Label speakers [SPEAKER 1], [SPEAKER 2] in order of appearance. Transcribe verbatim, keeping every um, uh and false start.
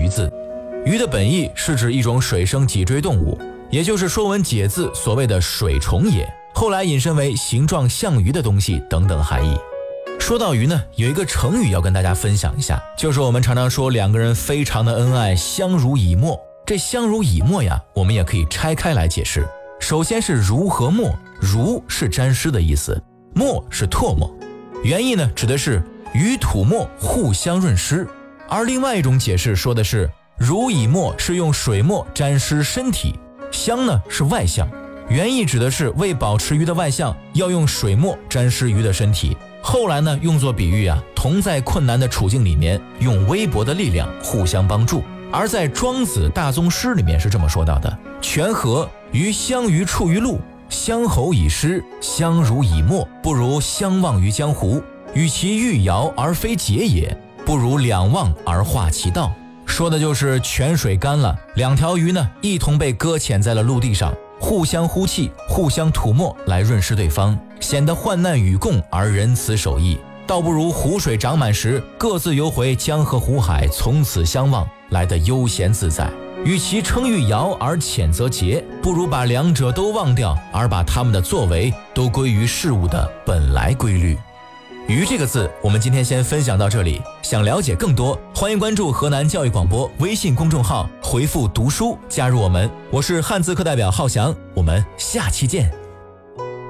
[SPEAKER 1] 鱼字。鱼的本意是指一种水生脊椎动物，也就是《说文解字》所谓的水虫也，后来引申为形状像鱼的东西等等含义。说到鱼呢，有一个成语要跟大家分享一下，就是我们常常说两个人非常的恩爱，相濡以沫。这相濡以沫呀，我们也可以拆开来解释。首先是濡和沫，濡是沾湿的意思，沫是唾沫，原意呢指的是鱼吐沫互相润湿。而另外一种解释说的是濡以沫是用水沫沾湿身体，相呢是外相，原意指的是为保持鱼的外相要用水沫沾湿鱼的身体。后来呢用作比喻啊，同在困难的处境里面用微薄的力量互相帮助。而在庄子大宗师里面是这么说到的：泉河于相鱼处于陆，相侯以诗，相濡以沫，不如相忘于江湖。与其欲摇而非桀也，不如两忘而化其道。说的就是泉水干了，两条鱼呢一同被搁浅在了陆地上，互相呼气，互相吐沫来润湿对方，显得患难与共而仁慈守义。倒不如湖水涨满时各自游回江河湖海，从此相忘，来得悠闲自在。与其称誉尧而谴责桀，不如把两者都忘掉，而把他们的作为都归于事物的本来规律。鱼这个字我们今天先分享到这里，想了解更多欢迎关注河南教育广播微信公众号，回复读书加入我们。我是汉字课代表浩翔，我们下期见。